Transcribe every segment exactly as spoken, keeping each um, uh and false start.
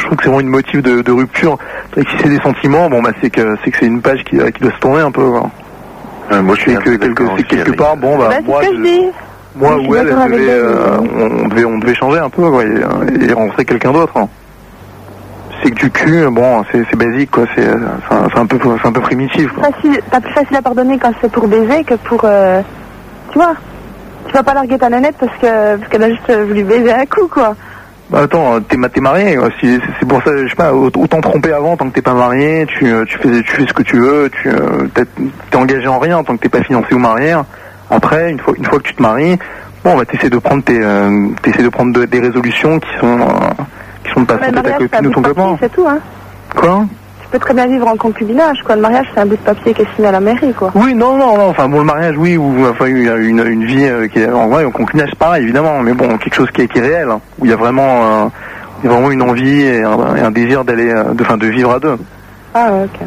trouve que c'est vraiment une motif de, de rupture. Et si c'est des sentiments, bon bah c'est que c'est que c'est une page qui, qui doit se tourner un peu. Quoi. Euh, moi je suis que quelque, c'est quelque part, bon bah, bah moi, c'est ce que je dis. moi Oui, ou elle, elle devait, euh, on, on devait on devait changer un peu quoi, et, et rencontrer quelqu'un d'autre. Hein. C'est que du cul, bon, c'est, c'est basique quoi, c'est, c'est, un, c'est un peu c'est un peu primitif. Quoi. Facile, pas plus facile à pardonner quand c'est pour baiser que pour, euh, tu vois, tu vas pas larguer ta nanette parce que parce qu'elle a juste voulu baiser un coup quoi. Bah attends, t'es, t'es marié, quoi. Si, c'est pour ça, je sais pas, autant tromper avant tant que t'es pas marié, tu, tu fais, tu fais ce que tu veux, tu, t'es, t'es engagé en rien tant que t'es pas financé ou marié. Après, une fois, une fois que tu te maries, bon, bah t'essaies de prendre tes, euh, t'essaies de prendre de, des résolutions qui sont, euh, qui sont de pas tromper ta copine ou ton copain. C'est tout, hein. Quoi? Tu peux très bien vivre en concubinage, quoi. Le mariage, c'est un bout de papier qui est signé à la mairie, quoi. Oui, non, non, non. Enfin, bon, le mariage, oui, ou enfin une, une, une vie euh, qui est, en vrai, au concubinage, pareil, évidemment, mais bon, quelque chose qui est, qui est réel, hein, où il y a vraiment, euh, il y a vraiment une envie et un, et un désir d'aller, euh, de, enfin, de vivre à deux. Ah, ok.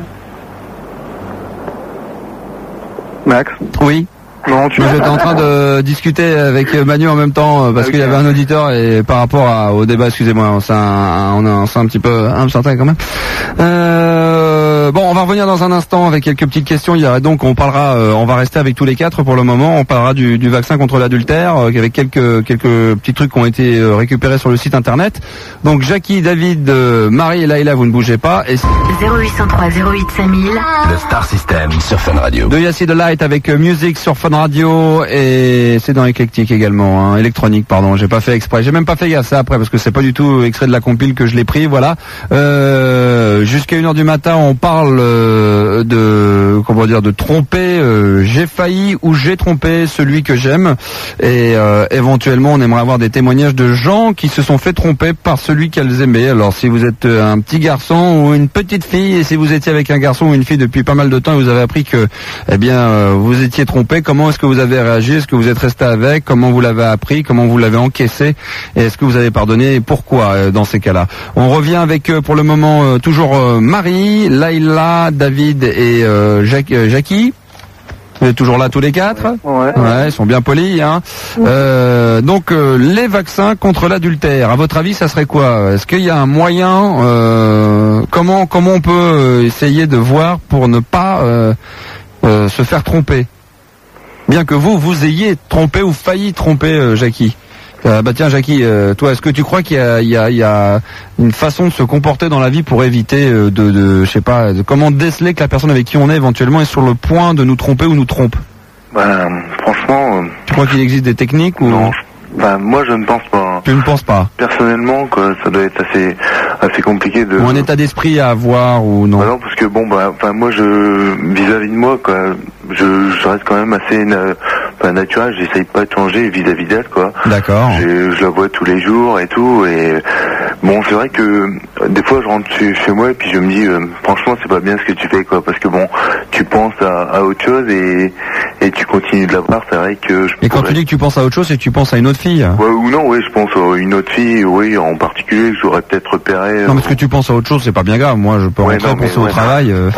Max? Oui. Non, tu. J'étais en train de discuter avec Manu en même temps parce okay. qu'il y avait un auditeur et par rapport à, au débat, excusez-moi, c'est un, on a c'est un petit peu un certain quand même. Euh, bon, on va revenir dans un instant avec quelques petites questions. Il y a donc on parlera, euh, on va rester avec tous les quatre pour le moment. On parlera du, du vaccin contre l'adultère euh, avec quelques quelques petits trucs qui ont été euh, récupérés sur le site internet. Donc Jackie, David, euh, Marie et Laïla, vous ne bougez pas. Et zéro huit cent trois zéro huit cinq mille. Le Star System sur Fun Radio. De Yassi de Light avec euh, Music sur Fun Radio et c'est dans éclectique également, hein, électronique pardon, j'ai pas fait exprès, j'ai même pas fait gaffe ça après parce que c'est pas du tout extrait de la compile que je l'ai pris, voilà. Euh, jusqu'à une heure du matin on parle euh, de comment dire de tromper, euh, j'ai failli ou j'ai trompé celui que j'aime et euh, éventuellement on aimerait avoir des témoignages de gens qui se sont fait tromper par celui qu'elles aimaient. Alors si vous êtes un petit garçon ou une petite fille et si vous étiez avec un garçon ou une fille depuis pas mal de temps et vous avez appris que eh bien euh, vous étiez trompé, comment est-ce que vous avez réagi? Est-ce que vous êtes resté avec? Comment vous l'avez appris? Comment vous l'avez encaissé? Et est-ce que vous avez pardonné? Et pourquoi euh, dans ces cas-là? On revient avec euh, pour le moment euh, toujours euh, Marie, Laïla, David et euh, Jacques, euh, Jackie. Vous êtes toujours là tous les quatre? Ouais. Ouais, ils sont bien polis, hein. Euh, donc euh, les vaccins contre l'adultère. À votre avis, ça serait quoi? Est-ce qu'il y a un moyen? Euh, comment comment on peut essayer de voir pour ne pas euh, euh, se faire tromper? Bien que vous, vous ayez trompé ou failli tromper euh, Jackie. Euh, bah tiens Jackie, euh, toi, est-ce que tu crois qu'il y a, il y, a, il y a une façon de se comporter dans la vie pour éviter euh, de, de, je sais pas, de comment déceler que la personne avec qui on est éventuellement est sur le point de nous tromper ou nous trompe? Bah, franchement... Euh... Tu crois qu'il existe des techniques ou... Non, je... bah, moi je ne pense pas. Tu ne penses pas? Personnellement, quoi, ça doit être assez, assez compliqué de... Ou un état d'esprit à avoir ou non? Bah non, parce que bon, bah, enfin, moi je, vis-à-vis de moi, quoi, je, je reste quand même assez na... enfin, naturel, j'essaye pas de changer vis-à-vis d'elle, quoi. D'accord. Je, je la vois tous les jours et tout, et bon, c'est vrai que des fois je rentre chez, chez moi et puis je me dis, euh, franchement, c'est pas bien ce que tu fais, quoi, parce que bon, tu penses à, à autre chose et, et tu continues de la voir, c'est vrai que... Je et quand pourrais... tu dis que tu penses à autre chose, c'est que tu penses à une autre fille? Ouais, ou non, oui, je pense à une autre fille, oui, en particulier, que j'aurais peut-être repéré... Non, mais ce que tu penses à autre chose, c'est pas bien grave, moi je peux ouais, rentrer, non, penser mais, au ouais, travail... Euh...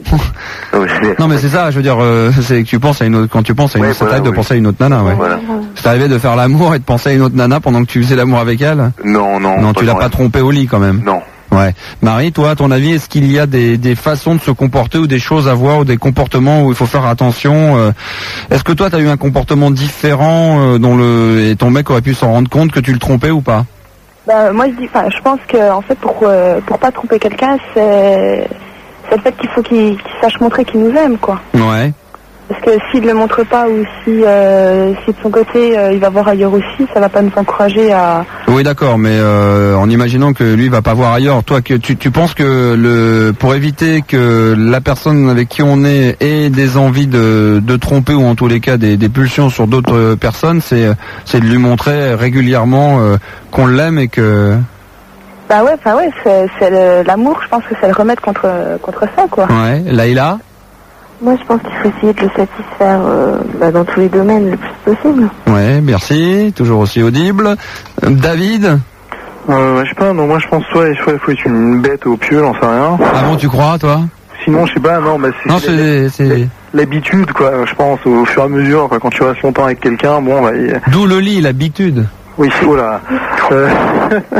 non mais c'est ça, je veux dire, euh, c'est que tu penses à une autre, quand tu penses à une ouais, autre, voilà, ça t'arrive oui. de penser à une autre nana, ouais. Voilà. C'est arrivé de faire l'amour et de penser à une autre nana pendant que tu faisais l'amour avec elle? Non, non. Non, tu l'as pas trompé au lit quand même? Non. Ouais. Marie, toi, à ton avis, est-ce qu'il y a des, des façons de se comporter ou des choses à voir ou des comportements où il faut faire attention? euh, Est-ce que toi, tu as eu un comportement différent euh, dont le et ton mec aurait pu s'en rendre compte que tu le trompais ou pas? Bah, moi, je dis, enfin, je pense que en fait, pour euh, pour pas tromper quelqu'un, c'est c'est le fait qu'il faut qu'il qu'il sache montrer qu'il nous aime, quoi. Ouais. Parce que s'il ne le montre pas ou si, euh, si de son côté euh, il va voir ailleurs aussi, ça va pas nous encourager à... Oui d'accord, mais euh, en imaginant que lui va pas voir ailleurs, toi que tu, tu penses que le pour éviter que la personne avec qui on est ait des envies de, de tromper ou en tous les cas des, des pulsions sur d'autres personnes, c'est c'est de lui montrer régulièrement euh, qu'on l'aime et que... Bah ouais, enfin ouais, c'est, c'est le, l'amour, je pense que c'est le remède contre, contre ça, quoi. Ouais, Laïla? Moi, je pense qu'il faut essayer de le satisfaire euh, bah, dans tous les domaines le plus possible. Ouais, merci. Toujours aussi audible. Euh, David? Euh, je sais pas, non, moi je pense soit il faut, faut être une bête au pieu, j'en sais rien. Ah bon, tu crois, toi? Sinon, je sais pas, non, bah c'est, non, c'est, c'est... l'habitude, quoi, je pense, au fur et à mesure, quoi, quand tu restes longtemps avec quelqu'un, bon, bah... Il... D'où le lit, l'habitude. Oui, c'est, oh là. Euh...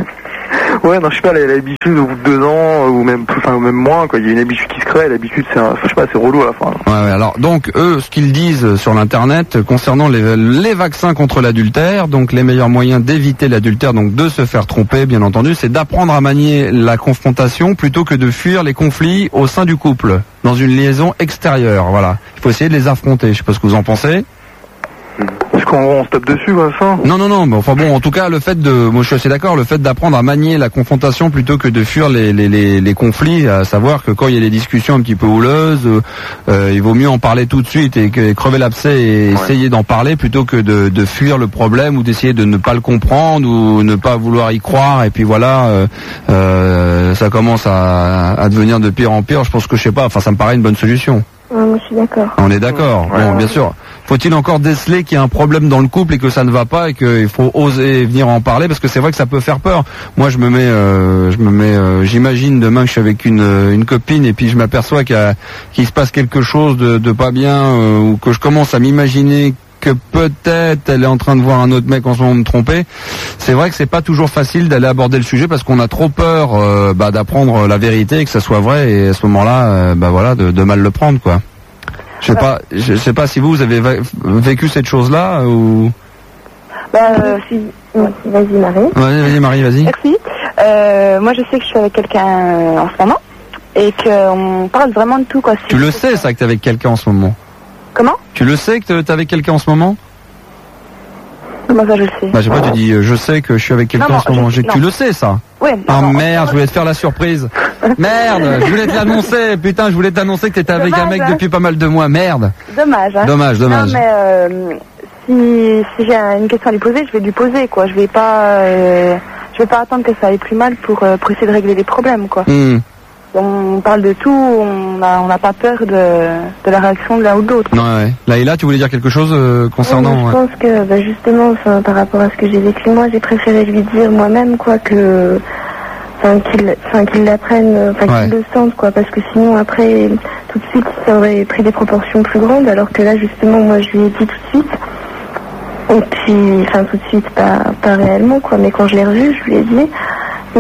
Ouais, non, je sais pas, l'habitude au bout de deux ans, ou même, enfin, ou même moins, quoi. Il y a une habitude qui se crée, l'habitude, c'est, un, je sais pas, c'est relou à la fin. Ouais, ouais, alors, donc, eux, ce qu'ils disent sur l'internet concernant les, les vaccins contre l'adultère, donc les meilleurs moyens d'éviter l'adultère, donc de se faire tromper, bien entendu, c'est d'apprendre à manier la confrontation plutôt que de fuir les conflits au sein du couple, dans une liaison extérieure, voilà. Il faut essayer de les affronter, je sais pas ce que vous en pensez. Parce qu'on on se tape dessus, ouais, ça. Non, non, non, mais enfin bon, en tout cas, le fait de, moi je suis assez d'accord, le fait d'apprendre à manier la confrontation plutôt que de fuir les, les, les, les conflits, à savoir que quand il y a des discussions un petit peu houleuses, euh, il vaut mieux en parler tout de suite et que, crever l'abcès et ouais. essayer d'en parler plutôt que de, de fuir le problème ou d'essayer de ne pas le comprendre ou ne pas vouloir y croire et puis voilà, euh, euh, ça commence à, à devenir de pire en pire. Je pense que je sais pas, enfin ça me paraît une bonne solution. Ouais, moi je suis d'accord. On est d'accord. Ouais, bon, ouais. bien sûr. Faut-il encore déceler qu'il y a un problème dans le couple et que ça ne va pas et qu'il faut oser venir en parler parce que c'est vrai que ça peut faire peur. Moi, je me mets, euh, je me mets, euh, j'imagine demain que je suis avec une une copine et puis je m'aperçois qu'il y a, qu'il se passe quelque chose de, de pas bien euh, ou que je commence à m'imaginer que peut-être elle est en train de voir un autre mec en ce moment me tromper. C'est vrai que c'est pas toujours facile d'aller aborder le sujet parce qu'on a trop peur euh, bah, d'apprendre la vérité et que ça soit vrai et à ce moment-là, euh, bah voilà, de, de mal le prendre quoi. Je sais pas, je sais pas si vous, vous avez va- vécu cette chose-là ou. Bah, euh, si. Vas-y Marie. Ouais, vas-y Marie, vas-y. Merci. Euh, moi, je sais que je suis avec quelqu'un euh, en ce moment et qu'on parle vraiment de tout, quoi. Tu le sais, ça, que t'es avec quelqu'un en ce moment. Comment ? Tu le sais que t'es avec quelqu'un en ce moment ? Comment ça, je le sais ? Bah, je sais pas, tu dis, euh, je sais que je suis avec quelqu'un Non, non, en ce moment. je- J'ai- Tu le sais, ça ? Ouais. Ah non, merde, non. je voulais te faire la surprise. Merde, je voulais te l'annoncer. Putain, je voulais t'annoncer que t'étais avec un Dommage, mec hein. depuis pas mal de mois. Merde. Dommage, hein. Dommage, dommage. Non, mais euh, si, si j'ai une question à lui poser, je vais lui poser, quoi. Je vais pas, euh, je vais pas attendre que ça aille plus mal pour, euh, pour essayer de régler les problèmes, quoi. Hmm. On parle de tout, on n'a on n'a pas peur de, de la réaction de l'un ou de l'autre. Non, ouais. Laïla, tu voulais dire quelque chose euh, concernant Ouais, ouais. je pense que bah, justement, enfin, par rapport à ce que j'ai vécu, moi j'ai préféré lui dire moi-même quoi que, enfin qu'il, enfin qu'il l'apprenne, enfin Ouais. qu'il le sente quoi, parce que sinon après tout de suite ça aurait pris des proportions plus grandes, alors que là justement moi je lui ai dit tout de suite. Et puis, enfin tout de suite pas pas réellement quoi, mais quand je l'ai revu, je lui ai dit. Et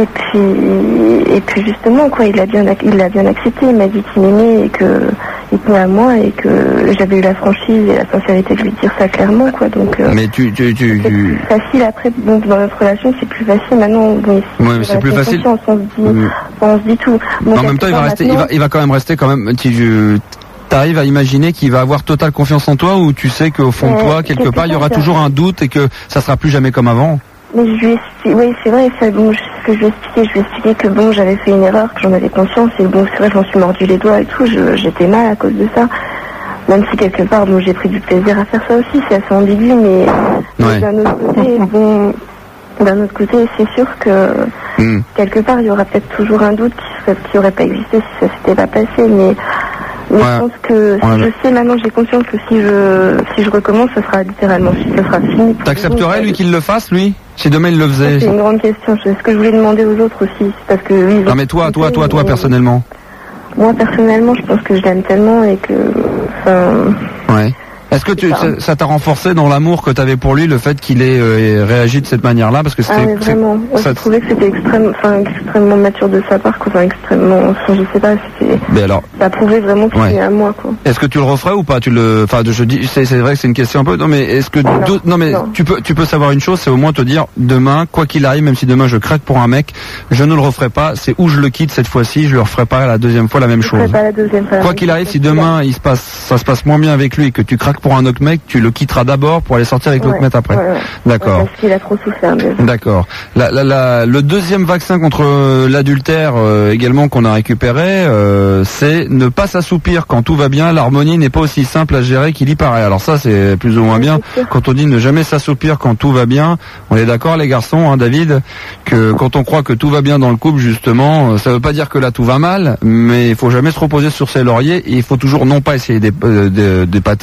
puis, et puis justement, quoi, il a bien, ac- il l'a bien accepté. Il m'a dit qu'il m'aimait et que il tenait à moi et que j'avais eu la franchise et la sincérité de lui dire ça clairement, quoi. Donc, euh, Mais tu, tu, tu, c'est tu... plus facile après. Donc, dans notre relation, c'est plus facile. Maintenant, bon, Ouais, mais c'est plus facile. On se dit, Mm. on se dit tout. Mais Donc, en même temps, il va rester, il maintenant- va, il va quand même rester quand même. Tu, tu arrives à imaginer qu'il va avoir totale confiance en toi ou tu sais qu'au fond de Ouais, toi, quelque quelque part, il y part, aura ça- toujours un doute et que ça sera plus jamais comme avant. Mais je lui ai expliqué, oui, c'est vrai, ça, bon, je- ce que je lui ai expliqué, je lui ai expliqué que bon, j'avais fait une erreur, que j'en avais conscience, et bon, c'est vrai, je m'en suis mordu les doigts et tout, je- j'étais mal à cause de ça. Même si quelque part, bon, j'ai pris du plaisir à faire ça aussi, c'est assez ambigu, mais, mais Ouais. d'un autre côté, bon, d'un autre côté, c'est sûr que Hmm. quelque part, il y aura peut-être toujours un doute qui serait, qui aurait pas existé si ça s'était pas passé, mais, mais Ouais. je pense que si Ouais. je sais maintenant, j'ai conscience que si je, si je recommence, ça sera littéralement, ça sera fini. pour T'accepterais vous. lui qu'il le fasse, lui, si demain il le faisait? C'est une grande question. C'est ce que je voulais demander aux autres aussi. C'est parce que oui, Non mais toi, toi, toi, toi, personnellement. Moi personnellement, je pense que je l'aime tellement et que, enfin, Ouais. Est-ce que tu, C'est ça. ça ça t'a renforcé dans l'amour que t'avais pour lui, le fait qu'il ait euh, réagi de cette manière-là, parce que ah c'était. ouais, c'est- vraiment. Ouais, ça- j'ai trouvé que c'était extrême, enfin, extrêmement mature de sa part, quoi. Enfin, extrêmement, enfin, je sais pas, c'était, Mais alors, ça prouvait vraiment qu'il Ouais. est à moi, quoi. est-ce que tu le referais ou pas? Tu le, enfin, je dis, c'est, c'est vrai que c'est une question un peu. Non mais est-ce que, Non, d'au- non mais non. tu peux, tu peux savoir une chose, c'est au moins te dire demain, quoi qu'il arrive, même si demain je craque pour un mec, je ne le referai pas. C'est où je le quitte cette fois-ci, je le referai pas la deuxième fois la même Je ferai chose. pas la deuxième fois. Quoi qu'il arrive, si demain il se passe, ça se passe moins bien avec lui et que tu craques pour un autre mec, tu le quitteras d'abord pour aller sortir avec l'autre Ouais, mec après. ouais, ouais. D'accord. Ouais, parce qu'il a trop souffert, déjà. D'accord. La, la, la- le deuxième vaccin contre euh, l'adultère euh, également qu'on a récupéré, euh, c'est ne pas s'assoupir quand tout va bien. L'harmonie n'est pas aussi simple à gérer qu'il y paraît. Alors ça, c'est plus ou moins bien. c'est sûr. Quand on dit ne jamais s'assoupir quand tout va bien, on est d'accord les garçons, hein, David, que quand on croit que tout va bien dans le couple, justement, euh, ça veut pas dire que là tout va mal, mais il faut jamais se reposer sur ses lauriers et il faut toujours non pas essayer d'ép- euh, d'é- d'épater la personne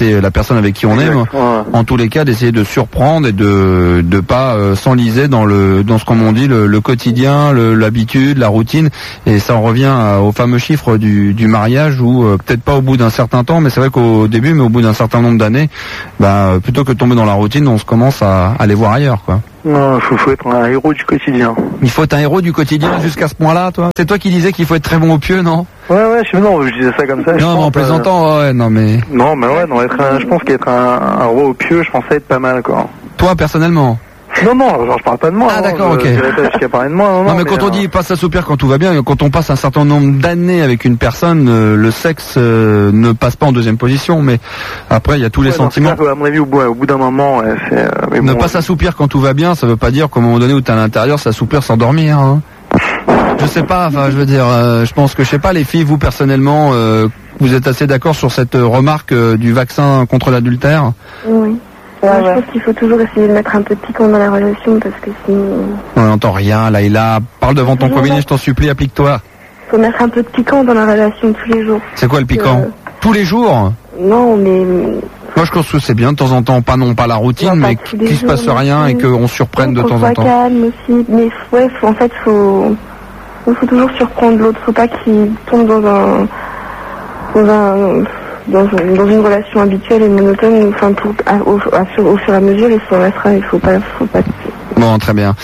personnes avec qui on est, Exact, ouais. en tous les cas d'essayer de surprendre et de de pas euh, s'enliser dans le dans ce qu'on dit le, le quotidien, le, l'habitude, la routine, et ça en revient à, au fameux chiffre du, du mariage où euh, peut-être pas au bout d'un certain temps, mais c'est vrai qu'au début, mais au bout d'un certain nombre d'années, bah, plutôt que de tomber dans la routine, on se commence à, à aller voir ailleurs, quoi. Non, faut, faut être un héros du quotidien. Il faut être un héros du quotidien jusqu'à ce point-là, toi. C'est toi qui disais qu'il faut être très bon au pieu, non? Ouais, ouais, je, non, je disais ça comme ça. je Non, mais pense, en plaisantant, euh, ouais, non, mais Non, mais ouais, non, être un, je pense qu'être un, un roi au pieu, je pensais être pas mal, quoi. toi personnellement. Non, non, genre je parle pas de moi. Ah, hein, d'accord, je, ok. Je dirais pas jusqu'à parler de moi. Non, Non, mais quand on euh, dit pas s'assoupir quand tout va bien, quand on passe un certain nombre d'années avec une personne, euh, le sexe euh, ne passe pas en deuxième position, mais après il y a tous les ouais, non, sentiments. c'est clair que, à mon avis, au bout, au bout d'un moment, ouais, c'est. Euh, mais Ne bon, pas s'assoupir quand tout va bien, ça veut pas dire qu'au moment donné où t'es à l'intérieur, s'assoupir sans dormir. Hein. Je sais pas, enfin je veux dire, euh, je pense que je sais pas les filles, vous personnellement, euh, vous êtes assez d'accord sur cette euh, remarque euh, du vaccin contre l'adultère? Oui. Ouais, Moi, ouais. je pense qu'il faut toujours essayer de mettre un peu de piquant dans la relation parce que sinon, On n'entend rien, Laïla. Parle devant ton combiné, je t'en supplie, applique-toi. faut mettre un peu de piquant dans la relation tous les jours. C'est quoi le piquant? Euh, Tous les jours? Non, mais Moi je pense que c'est bien de temps en temps, pas non pas la routine, Non, pas mais tous les qu'il se jours passe non rien et plus. qu'on surprenne de qu'on temps soit en temps. calme aussi. Mais ouais, faut, en fait, faut, faut, faut toujours surprendre l'autre. Faut pas qu'il tombe dans un, dans un, dans, un- dans une relation habituelle et monotone. Enfin, pour, à- au, à- sur- au fur et à mesure, il se restera. Il faut pas, faut pas. Bon, très bien.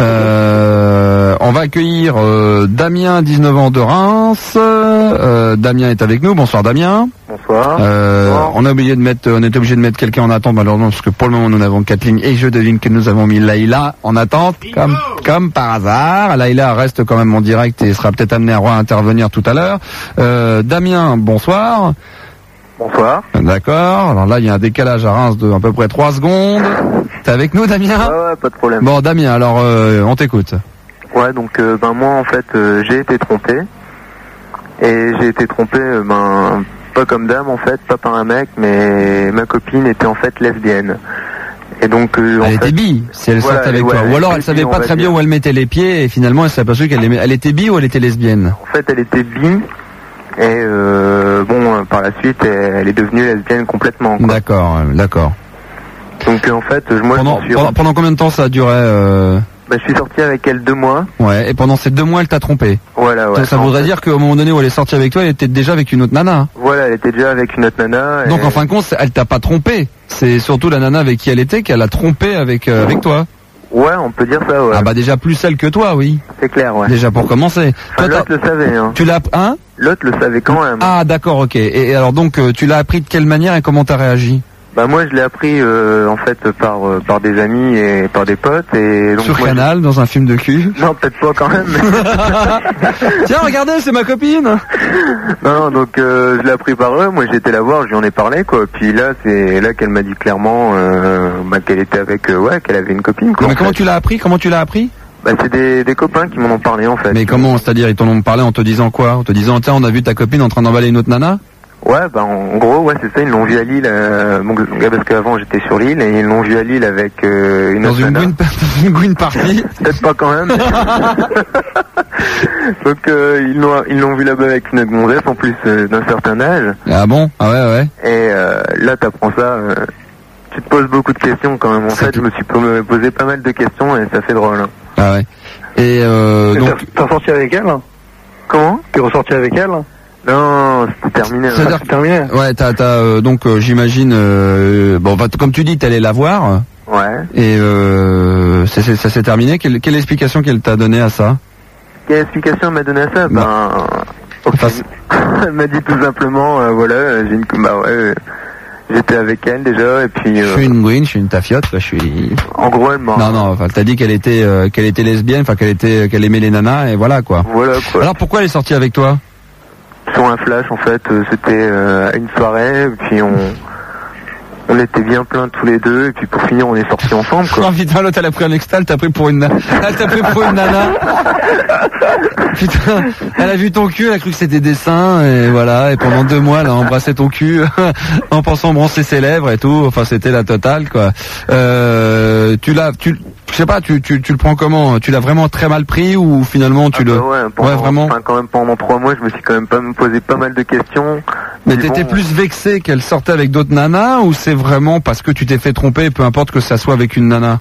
Euh, on va accueillir euh, Damien, dix-neuf ans de Reims. Euh, Damien est avec nous. Bonsoir Damien. Bonsoir. Euh, Bonsoir. on a oublié de mettre, on est obligé de mettre quelqu'un en attente malheureusement parce que pour le moment nous n'avons quatre lignes et je devine que nous avons mis Laïla en attente comme comme par hasard. Laïla reste quand même en direct et sera peut-être amenée à intervenir tout à l'heure. Euh, Damien, bonsoir. Bonsoir. D'accord. Alors là il y a un décalage à Reims de à peu près trois secondes. T'es avec nous Damien? Ouais, ouais, pas de problème. Bon Damien, alors euh, on t'écoute. Ouais, donc euh, ben moi en fait euh, j'ai été trompé et j'ai été trompé euh, ben pas comme dame en fait, pas par un mec, mais ma copine était en fait lesbienne. Et donc euh, en Elle fait, était bi, si elle Voilà, sortait avec ouais, toi. elle Ou alors était elle savait bi, on pas va très bien dire. où elle mettait les pieds et finalement elle s'est aperçue qu'elle aimait. Elle était bi ou elle était lesbienne? en fait elle était bi et euh, bon euh, par la suite elle, elle est devenue lesbienne complètement. quoi. D'accord, euh, d'accord. Donc euh, en fait euh, moi Pendant, je, me suis, pendant, pendant combien de temps ça a duré euh... bah, je suis sorti avec elle deux mois. Ouais, et pendant ces deux mois elle t'a trompé. Voilà, ouais. ça ça En voudrait fait, dire qu'au moment donné où elle est sortie avec toi, elle était déjà avec une autre nana. Voilà, elle était déjà avec une autre nana. Donc et- en fin de compte, elle t'a pas trompé. C'est surtout la nana avec qui elle était qu'elle a trompé avec euh, avec toi. Ouais, on peut dire ça, ouais. Ah bah déjà plus celle que toi, oui. C'est clair, ouais. Déjà pour commencer. Enfin, Toi, l'autre le savait, hein. tu l'as hein? L'autre le savait quand même. Ah d'accord, ok. Et, et alors donc euh, tu l'as appris de quelle manière et comment t'as réagi? Bah moi je l'ai appris euh, en fait par euh, par des amis et par des potes et donc Sur moi, Canal, dans un film de cul. je- non peut-être pas quand même mais... Tiens, regardez, c'est ma copine. non, non donc euh, je l'ai appris par eux, moi j'étais la voir, je lui en ai parlé quoi, puis là c'est là qu'elle m'a dit clairement euh, bah, qu'elle était avec euh, ouais qu'elle avait une copine quoi. Mais en comment fait. tu l'as appris? Comment tu l'as appris? Bah c'est des, des copains qui m'en ont parlé en fait. Mais comment? C'est-à-dire ils t'en ont parlé en te disant quoi? En te disant tiens, on a vu ta copine en train d'emballer une autre nana? Ouais bah en gros ouais c'est ça, ils l'ont vu à Lille euh, donc, parce qu'avant j'étais sur l'île et ils l'ont vu à Lille avec euh, une Dans autre une nana. green, dans une green party? Peut-être pas quand même. Donc euh, ils l'ont ils l'ont vu là-bas avec une gonzesse en plus euh, d'un certain âge. Ah bon? Ah ouais, ouais. Et euh, là t'apprends ça, euh, tu te poses beaucoup de questions quand même. En C'est fait tout. je me suis po- posé pas mal de questions et ça fait drôle. hein. Ah ouais. Et euh, Et donc, T'as t'es ressorti avec elle? Comment? T'es ressorti avec elle? Non, c'était terminé. C'est-à-dire hein. C'est terminé. ouais, t'as, t'as euh, donc euh, j'imagine, euh, bon, bah, comme tu dis, t'allais la voir Ouais. et euh, c'est- c'est- ça s'est terminé. Quelle, quelle explication qu'elle t'a donnée à ça? Quelle explication elle m'a donné à ça? Bah. Ben, ok. Enfin, Elle m'a dit tout simplement, euh, voilà, euh, j'ai une, bah ouais, euh, j'étais avec elle déjà et puis. Je euh, suis une green, je suis une tafiote, quoi, je suis. En gros elle m'a. Non, non, enfin, t'as dit qu'elle était, euh, qu'elle était lesbienne, enfin qu'elle était, qu'elle aimait les nanas et voilà quoi. Voilà quoi. Alors pourquoi elle est sortie avec toi? Sur un flash en fait, euh, c'était euh, à une soirée, et puis on on était bien pleins tous les deux, et puis pour finir on est sortis ensemble quoi. Oh putain, l'autre elle a pris un extal, t'as pris pour une nana. Elle t'a pris pour une nana. Putain, elle a vu ton cul, elle a cru que c'était des seins, et voilà, et pendant deux mois elle a embrassé ton cul en pensant embrasser ses lèvres et tout, enfin c'était la totale quoi. Euh, tu l'as, tu, je sais pas, tu, tu, tu le prends comment? Tu l'as vraiment très mal pris ou finalement tu Ah le... bah ouais, pendant, ouais, vraiment. enfin, quand même pendant trois mois je me suis quand même pas posé pas mal de questions, Mais t'étais bon. plus vexé qu'elle sortait avec d'autres nanas ou c'est vraiment parce que tu t'es fait tromper, peu importe que ça soit avec une nana?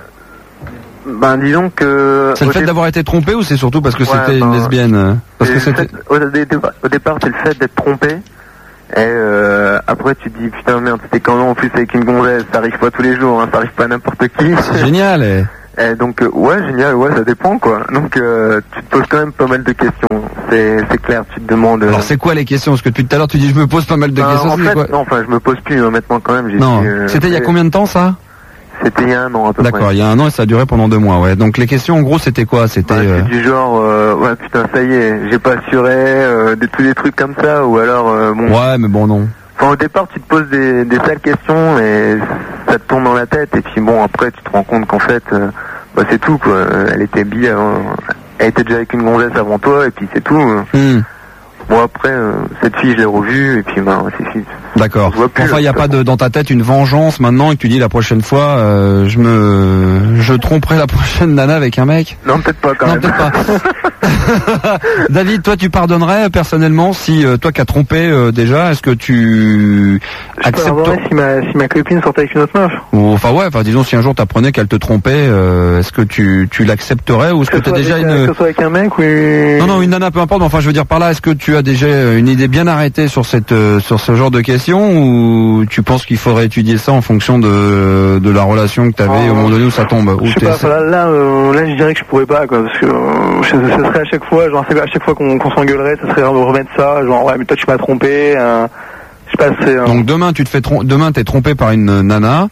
Ben disons que... C'est le fait dé... d'avoir été trompé ou c'est surtout parce que ouais, c'était ben, une lesbienne? Parce que c'était... Fait, au, dé... au départ c'est le fait d'être trompé. Et euh, après tu te dis putain merde c'était quand même en plus avec une gonzesse, ça arrive pas tous les jours, hein, ça arrive pas à n'importe qui. C'est génial eh. Et donc euh, ouais génial, ouais ça dépend quoi. Donc euh, tu te poses quand même pas mal de questions, c'est, c'est clair, tu te demandes... Euh... Alors c'est quoi les questions? Parce que depuis tout à l'heure tu dis je me pose pas mal de ben, questions. En fait quoi non enfin je me pose plus hein, maintenant quand même. J'ai non, dit, euh, c'était il y a combien de temps ça? C'était il y a un an à peu D'accord, près. D'accord, il y a un an et ça a duré pendant deux mois, ouais. Donc les questions en gros c'était quoi? C'était bah, euh... du genre euh, ouais putain ça y est, j'ai pas assuré, euh, des, tous des trucs comme ça ou alors euh, bon... Ouais mais bon non. Enfin, au départ, tu te poses des, des sales questions et ça te tourne dans la tête. Et puis bon, après, tu te rends compte qu'en fait, euh, bah, c'est tout, quoi. Elle était bi avant, elle était déjà avec une gonzesse avant toi, et puis c'est tout. Mmh. Bon, après, euh, cette fille, je l'ai revue, et puis bah, c'est fini. D'accord. Enfin, il n'y a pas de, dans ta tête une vengeance maintenant et que tu dis la prochaine fois, euh, je me, je tromperai la prochaine nana avec un mec? Non, peut-être pas quand non, même. Non, peut-être pas. David, toi, tu pardonnerais personnellement si euh, toi qui as trompé euh, déjà, est-ce que tu accepterais si ma, si ma copine sortait avec une autre meuf? Ou, enfin ouais, enfin disons si un jour t'apprenais qu'elle te trompait, euh, est-ce que tu, tu l'accepterais ou est-ce que, que tu as déjà avec, une... Que ce soit avec un mec ou... Une... Non, non, une nana, peu importe, mais enfin je veux dire par là, est-ce que tu as déjà une idée bien arrêtée sur cette, euh, sur ce genre de questions ou tu penses qu'il faudrait étudier ça en fonction de, de la relation que tu avais oh, au moment donné où ça tombe? Où je sais pas, là, là, euh, là je dirais que je pourrais pas quoi, parce que euh, ça serait à chaque fois, genre à chaque fois qu'on, qu'on s'engueulerait, ça serait remettre ça, genre ouais mais toi tu m'as trompé. Euh, je sais pas, c'est, euh... Donc demain tu te fais trom- demain t'es trompé par une nana,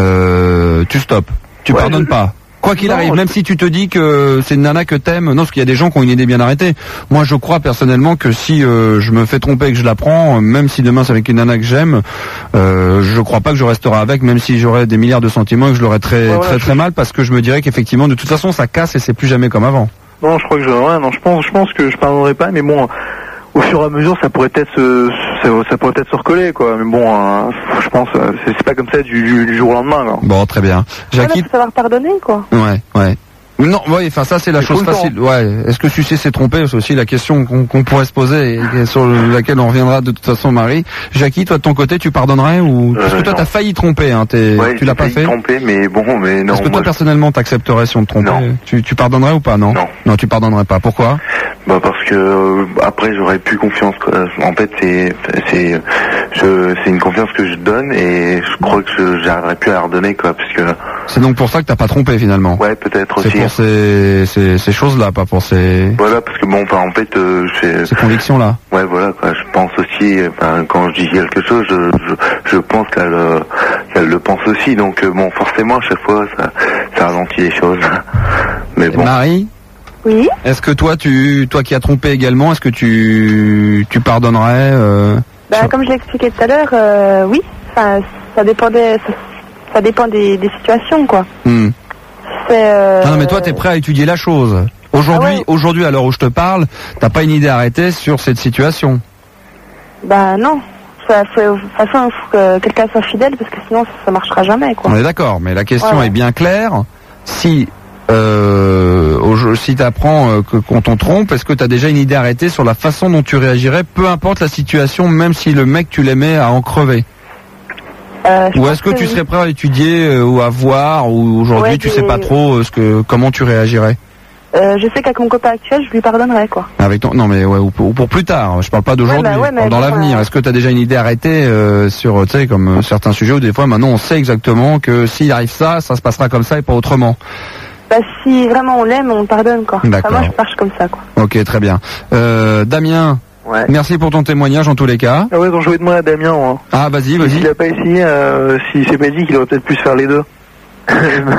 euh, tu stoppes, tu ouais, pardonnes je... pas. Quoi qu'il non, arrive, même si tu te dis que c'est une nana que t'aimes, non, parce qu'il y a des gens qui ont une idée bien arrêtée. Moi, je crois personnellement que si euh, je me fais tromper et que je la prends, même si demain c'est avec une nana que j'aime, euh, je crois pas que je resterai avec, même si j'aurais des milliards de sentiments et que je l'aurais très ouais, très ouais, très je... mal, parce que je me dirais qu'effectivement, de toute façon, ça casse et c'est plus jamais comme avant. Non, je crois que je, ouais, non, je pense, je pense que je pardonnerai pas, mais bon. Au fur et à mesure, ça pourrait peut-être se, ça, ça pourrait peut-être se recoller, quoi. Mais bon, euh, je pense, euh, c'est, c'est pas comme ça du, du, du jour au lendemain, quoi. Bon, très bien. Jackie, il faut savoir pardonner, quoi. Ouais, ouais. Non, ouais, enfin ça c'est la c'est chose facile. Ouais. Est-ce que sucer c'est tromper? C'est aussi la question qu'on, qu'on pourrait se poser et sur laquelle on reviendra de toute façon, Marie. Jackie, toi de ton côté, tu pardonnerais ou euh, parce que toi non. T'as failli tromper, hein t'es, ouais, tu l'as pas fait? Tromper, mais bon, mais non. Est-ce que toi moi, personnellement t'accepterais si on te trompait? Non. Tu, tu pardonnerais ou pas? Non. Non. Non, tu pardonnerais pas. Pourquoi? Bah parce que euh, après j'aurais plus confiance. Quoi. En fait, c'est c'est je c'est une confiance que je donne et je crois que je, j'arriverai plus à la redonner, quoi, parce que. C'est donc pour ça que t'as pas trompé finalement. Ouais, peut-être c'est aussi. C'est pour ces, ces, ces choses-là, pas pour ces... Voilà, parce que bon, enfin, en fait... Euh, j'ai... Ces convictions-là. Ouais, voilà, quoi. Je pense aussi, enfin, quand je dis quelque chose, je, je, je pense qu'elle, euh, qu'elle le pense aussi. Donc, euh, bon, forcément, à chaque fois, ça, ça ralentit les choses. Mais bon. Marie ? Oui. Est-ce que toi, tu, toi qui as trompé également, est-ce que tu, tu pardonnerais euh, bah, sur... Comme je l'ai expliqué tout à l'heure, euh, oui. Enfin, ça dépendait... Ça... Ça dépend des, des situations, quoi. Hmm. C'est euh... Non, non, mais toi, t'es prêt à étudier la chose. Aujourd'hui, ah ouais. aujourd'hui, à l'heure où je te parle, t'as pas une idée arrêtée sur cette situation. Bah non. Ça, faut, de toute façon, il faut que quelqu'un soit fidèle, parce que sinon, ça, ça marchera jamais, quoi. On est d'accord, mais la question ouais. est bien claire. Si, euh, au, si t'apprends euh, que, qu'on t'en trompe, est-ce que t'as déjà une idée arrêtée sur la façon dont tu réagirais, peu importe la situation, même si le mec, tu l'aimais à en crever? Euh, ou est-ce que, que tu oui. serais prêt à étudier euh, ou à voir, ou aujourd'hui ouais, tu sais pas trop euh, ce que comment tu réagirais? euh, Je sais qu'avec mon copain actuel, je lui pardonnerais, quoi. Avec ton non mais ouais ou pour, ou pour plus tard. Je parle pas d'aujourd'hui. Ouais, bah ouais, dans bon, l'avenir, euh... est-ce que tu as déjà une idée arrêtée euh, sur tu sais comme euh, certains sujets où des fois maintenant on sait exactement que s'il arrive ça, ça se passera comme ça et pas autrement? Bah si vraiment on l'aime, on pardonne, quoi. D'accord. Enfin, moi je marche comme ça, quoi. Ok, très bien. Euh, Damien. Ouais. Merci pour ton témoignage en tous les cas. Ah ouais, donc je vais demander à Damien. Hein. Ah vas-y, vas-y. S'il a pas essayé, euh, s'il s'est pas dit qu'il aurait peut-être pu se faire les deux. Ouais,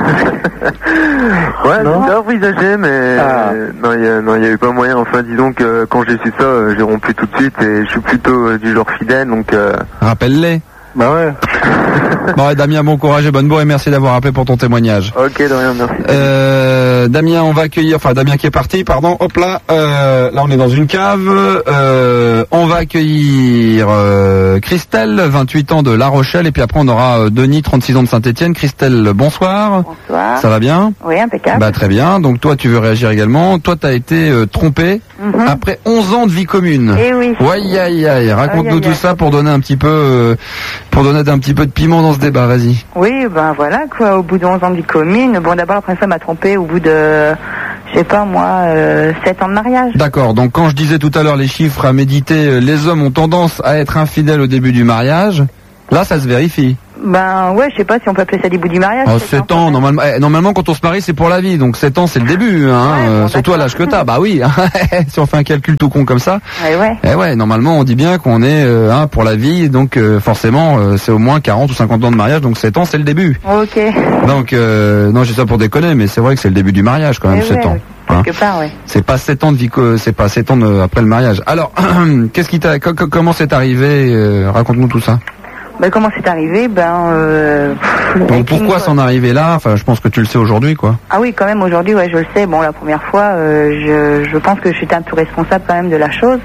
non, j'ai envisagé, mais ah. euh, non, il y a, non, il y a eu pas moyen. Enfin, disons que quand j'ai su ça, euh, j'ai rompu tout de suite et je suis plutôt euh, du genre fidèle, donc. Euh... Rappelle-les. Bah ouais. Bon, ouais, Damien, bon courage et bonne bourre et merci d'avoir appelé pour ton témoignage. Ok, de rien, merci. Euh, Damien, on va accueillir, enfin Damien qui est parti, pardon, hop là, euh, là on est dans une cave, euh, on va accueillir euh, Christelle, vingt-huit ans de La Rochelle, et puis après on aura euh, Denis, trente-six ans de Saint-Étienne. Christelle, bonsoir. Bonsoir. Ça va bien? Oui, impeccable. Bah très bien, donc toi tu veux réagir également, toi t'as été euh, trompé Mhm. après onze ans de vie commune. Eh oui. Ouais, aïe, aïe, raconte-nous Aïe, aïe, tout aïe. ça pour donner un petit peu, euh, pour donner un petit peu de piment dans ce débat, vas-y. Oui, ben voilà, quoi, au bout de onze ans de vie commune, bon d'abord la première fois elle m'a trompé au bout de, je sais pas moi, euh, sept ans de mariage. D'accord, donc quand je disais tout à l'heure les chiffres à méditer, euh, les hommes ont tendance à être infidèles au début du mariage, là ça se vérifie. Ben ouais, je sais pas si on peut appeler ça des bouts du mariage. Oh, sept sept ans, normalement, eh, normalement quand on se marie c'est pour la vie, donc sept ans c'est le début, hein, Ouais, euh, bon, surtout à d'accord. l'âge que t'as, bah oui, si on fait un calcul tout con comme ça, Ouais, ouais. eh ouais, normalement on dit bien qu'on est euh, hein, pour la vie, donc euh, forcément euh, c'est au moins quarante ou cinquante ans de mariage, donc sept ans c'est le début. Ok. Donc, euh, non, j'ai ça pour déconner, mais c'est vrai que c'est le début du mariage quand même, Eh sept ouais, ans. oui, Hein. quelque part, ouais. C'est pas sept ans de vie, co- c'est pas sept ans de- après le mariage. Alors, qu'est-ce qui t'a, co- co- comment c'est arrivé euh, Raconte-nous tout ça. Ben comment c'est arrivé? Ben euh, pff, Donc, avec pourquoi une- s'en arriver là? Enfin, je pense que tu le sais aujourd'hui, quoi. Ah oui, quand même aujourd'hui, ouais, je le sais. Bon, la première fois, euh, je, je pense que j'étais un peu responsable quand même de la chose.